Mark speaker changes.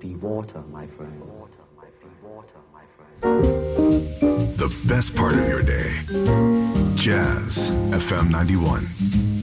Speaker 1: be water, my friend. Water, my friend.
Speaker 2: The best part of your day. Jazz FM 91.